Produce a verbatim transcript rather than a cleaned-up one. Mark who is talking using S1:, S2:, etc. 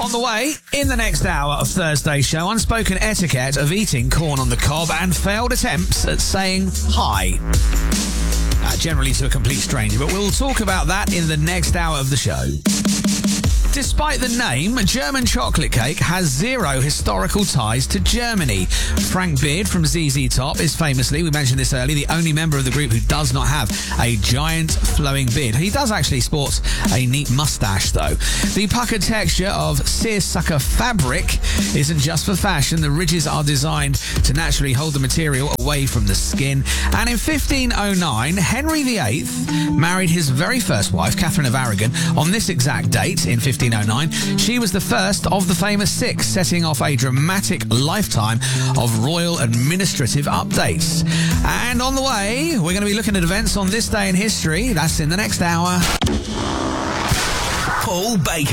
S1: On the way, in the next hour of Thursday's show, unspoken etiquette of eating corn on the cob and failed attempts at saying hi. Uh, generally to a complete stranger, but we'll talk about that in the next hour of the show. Despite the name, German chocolate cake has zero historical ties to Germany. Frank Beard from Z Z Top is famously, we mentioned this earlier, the only member of the group who does not have a giant flowing beard. He does actually sport a neat mustache, though. The puckered texture of seersucker fabric isn't just for fashion. The ridges are designed to naturally hold the material away from the skin. And in fifteen oh nine, Henry the Eighth married his very first wife, Catherine of Aragon, on this exact date in fifteen oh nine. She was the first of the famous six, setting off a dramatic lifetime of royal administrative updates. And on the way, we're going to be looking at events on this day in history. That's in the next hour. Paul Baker.